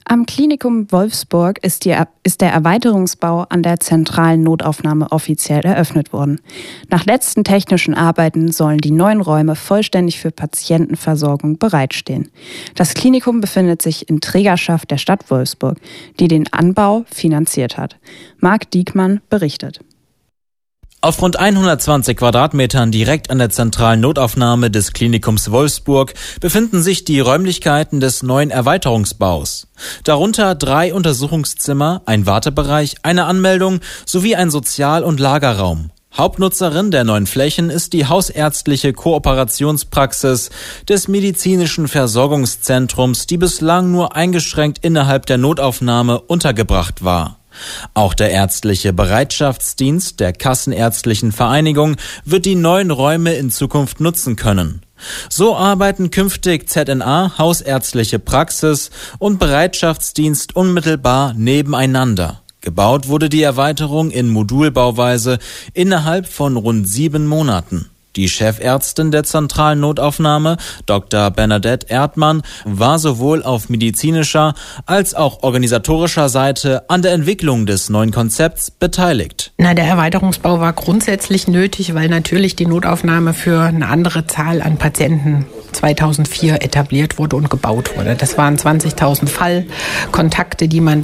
Am Klinikum Wolfsburg ist der Erweiterungsbau an der zentralen Notaufnahme offiziell eröffnet worden. Nach letzten technischen Arbeiten sollen die neuen Räume vollständig für Patientenversorgung bereitstehen. Das Klinikum befindet sich in Trägerschaft der Stadt Wolfsburg, die den Anbau finanziert hat. Marc Diekmann berichtet. Auf rund 120 Quadratmetern direkt an der zentralen Notaufnahme des Klinikums Wolfsburg befinden sich die Räumlichkeiten des neuen Erweiterungsbaus. Darunter 3 Untersuchungszimmer, ein Wartebereich, eine Anmeldung sowie ein Sozial- und Lagerraum. Hauptnutzerin der neuen Flächen ist die hausärztliche Kooperationspraxis des medizinischen Versorgungszentrums, die bislang nur eingeschränkt innerhalb der Notaufnahme untergebracht war. Auch der ärztliche Bereitschaftsdienst der Kassenärztlichen Vereinigung wird die neuen Räume in Zukunft nutzen können. So arbeiten künftig ZNA, hausärztliche Praxis und Bereitschaftsdienst unmittelbar nebeneinander. Gebaut wurde die Erweiterung in Modulbauweise innerhalb von rund 7 Monaten. Die Chefärztin der zentralen Notaufnahme, Dr. Bernadette Erdmann, war sowohl auf medizinischer als auch organisatorischer Seite an der Entwicklung des neuen Konzepts beteiligt. Der Erweiterungsbau war grundsätzlich nötig, weil natürlich die Notaufnahme für eine andere Zahl an Patienten 2004 etabliert wurde und gebaut wurde. Das waren 20.000 Fallkontakte, die man